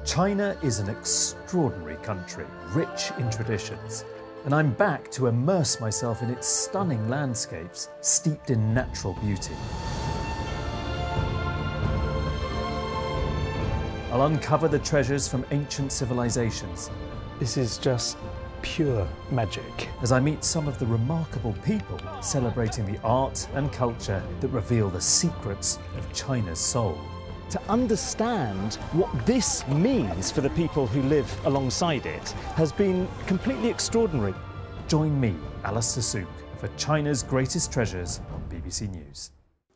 China is an extraordinary country, rich in traditions, and I'm back to immerse myself in its stunning landscapes, steeped in natural beauty. I'll uncover the treasures from ancient civilizations. This is just pure magic. As I meet some of the remarkable people celebrating the art and culture that reveal the secrets of China's soul. To understand what this means for the people who live alongside it has been completely extraordinary. Join me, Alistair Sook, for China's Greatest Treasures on BBC News.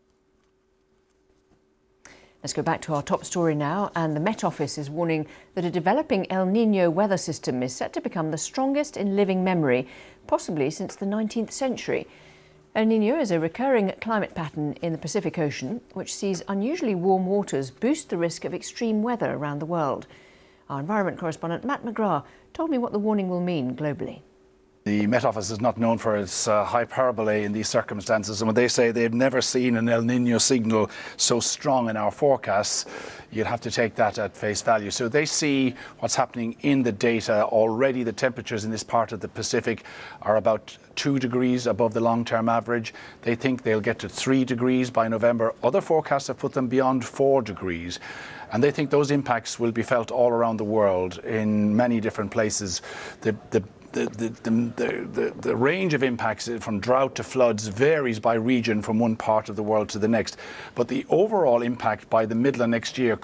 Let's go back to our top story now, and the Met Office is warning that a developing El Niño weather system is set to become the strongest in living memory, possibly since the 19th century. El Niño is a recurring climate pattern in the Pacific Ocean, which sees unusually warm waters boost the risk of extreme weather around the world. Our environment correspondent Matt McGrath told me what the warning will mean globally. The Met Office is not known for its hyperbole in these circumstances, and when they say they've never seen an El Niño signal so strong in our forecasts, you'd have to take that at face value. So they see what's happening in the data already. The temperatures in this part of the Pacific are about 2 degrees above the long-term average. They think they'll get to 3 degrees by November. Other forecasts have put them beyond 4 degrees. And they think those impacts will be felt all around the world in many different places. The range of impacts from drought to floods varies by region from one part of the world to the next. But the overall impact by the middle of next year